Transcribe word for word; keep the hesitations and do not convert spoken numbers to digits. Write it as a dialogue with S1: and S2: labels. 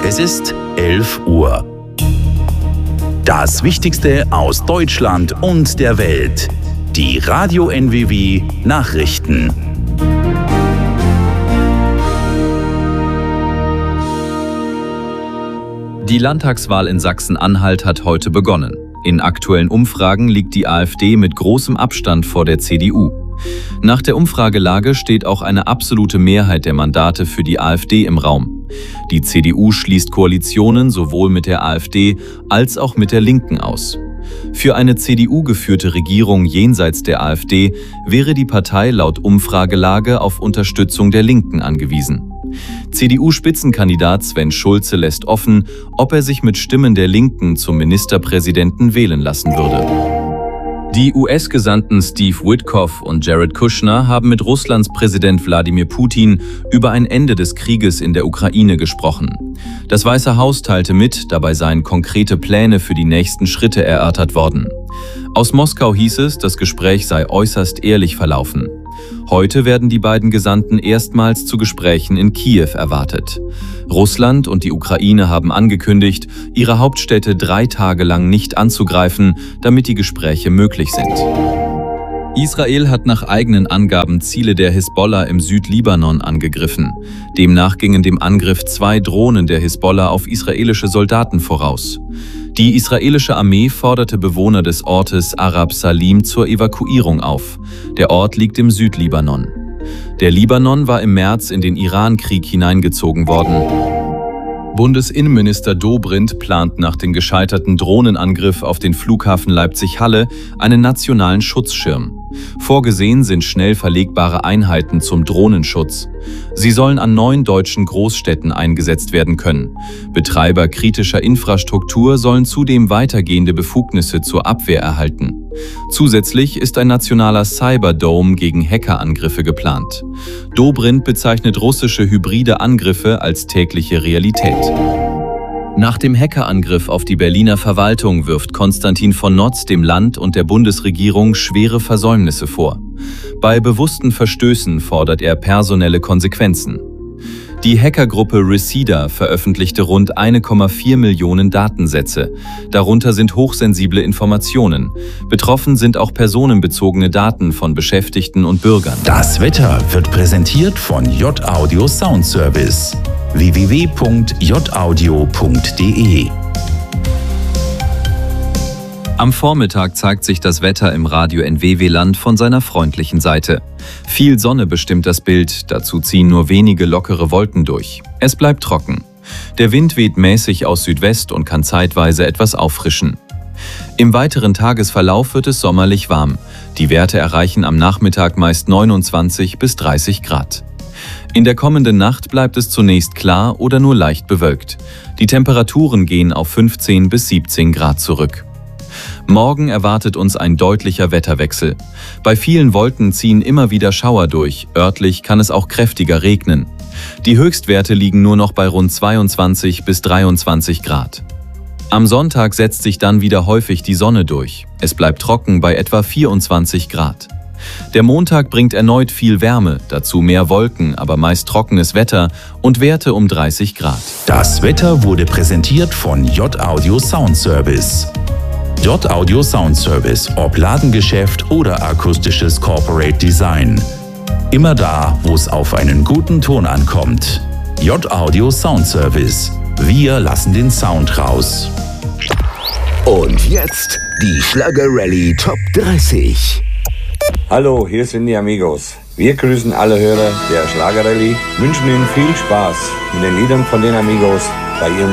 S1: Es ist elf Uhr. Das Wichtigste aus Deutschland und der Welt. Die Radio N W W Nachrichten.
S2: Die Landtagswahl in Sachsen-Anhalt hat heute begonnen. In aktuellen Umfragen liegt die AfD mit großem Abstand vor der C D U. Nach der Umfragelage steht auch eine absolute Mehrheit der Mandate für die AfD im Raum. Die C D U schließt Koalitionen sowohl mit der AfD als auch mit der Linken aus. Für eine C D U-geführte Regierung jenseits der AfD wäre die Partei laut Umfragelage auf Unterstützung der Linken angewiesen. C D U-Spitzenkandidat Sven Schulze lässt offen, ob er sich mit Stimmen der Linken zum Ministerpräsidenten wählen lassen würde. Die U S-Gesandten Steve Witkoff und Jared Kushner haben mit Russlands Präsident Wladimir Putin über ein Ende des Krieges in der Ukraine gesprochen. Das Weiße Haus teilte mit, dabei seien konkrete Pläne für die nächsten Schritte erörtert worden. Aus Moskau hieß es, das Gespräch sei äußerst ehrlich verlaufen. Heute werden die beiden Gesandten erstmals zu Gesprächen in Kiew erwartet. Russland und die Ukraine haben angekündigt, ihre Hauptstädte drei Tage lang nicht anzugreifen, damit die Gespräche möglich sind. Israel hat nach eigenen Angaben Ziele der Hisbollah im Südlibanon angegriffen. Demnach gingen dem Angriff zwei Drohnen der Hisbollah auf israelische Soldaten voraus. Die israelische Armee forderte Bewohner des Ortes Arab Salim zur Evakuierung auf. Der Ort liegt im Südlibanon. Der Libanon war im März in den Iran-Krieg hineingezogen worden. Bundesinnenminister Dobrindt plant nach dem gescheiterten Drohnenangriff auf den Flughafen Leipzig-Halle einen nationalen Schutzschirm. Vorgesehen sind schnell verlegbare Einheiten zum Drohnenschutz. Sie sollen an neun deutschen Großstädten eingesetzt werden können. Betreiber kritischer Infrastruktur sollen zudem weitergehende Befugnisse zur Abwehr erhalten. Zusätzlich ist ein nationaler Cyberdome gegen Hackerangriffe geplant. Dobrindt bezeichnet russische hybride Angriffe als tägliche Realität. Nach dem Hackerangriff auf die Berliner Verwaltung wirft Konstantin von Notz dem Land und der Bundesregierung schwere Versäumnisse vor. Bei bewussten Verstößen fordert er personelle Konsequenzen. Die Hackergruppe Reseda veröffentlichte rund eine Komma vier Millionen Datensätze. Darunter sind hochsensible Informationen. Betroffen sind auch personenbezogene Daten von Beschäftigten und Bürgern.
S1: Das Wetter wird präsentiert von J-Audio Sound Service. w w w punkt j audio punkt d e.
S2: Am Vormittag zeigt sich das Wetter im Radio N W W-Land von seiner freundlichen Seite. Viel Sonne bestimmt das Bild, dazu ziehen nur wenige lockere Wolken durch. Es bleibt trocken. Der Wind weht mäßig aus Südwest und kann zeitweise etwas auffrischen. Im weiteren Tagesverlauf wird es sommerlich warm. Die Werte erreichen am Nachmittag meist neunundzwanzig bis dreißig Grad. In der kommenden Nacht bleibt es zunächst klar oder nur leicht bewölkt. Die Temperaturen gehen auf fünfzehn bis siebzehn Grad zurück. Morgen erwartet uns ein deutlicher Wetterwechsel. Bei vielen Wolken ziehen immer wieder Schauer durch, örtlich kann es auch kräftiger regnen. Die Höchstwerte liegen nur noch bei rund zweiundzwanzig bis dreiundzwanzig Grad. Am Sonntag setzt sich dann wieder häufig die Sonne durch. Es bleibt trocken bei etwa vierundzwanzig Grad. Der Montag bringt erneut viel Wärme, dazu mehr Wolken, aber meist trockenes Wetter und Werte um dreißig Grad.
S1: Das Wetter wurde präsentiert von J-Audio Sound Service. J-Audio Sound Service, ob Ladengeschäft oder akustisches Corporate Design. Immer da, wo es auf einen guten Ton ankommt. J-Audio Sound Service. Wir lassen den Sound raus.
S3: Und jetzt die Schlager Rally Top dreißig.
S4: Hallo, hier sind die Amigos. Wir grüßen alle Hörer der Schlager Rally, wünschen Ihnen viel Spaß mit den Liedern von den Amigos bei ihrem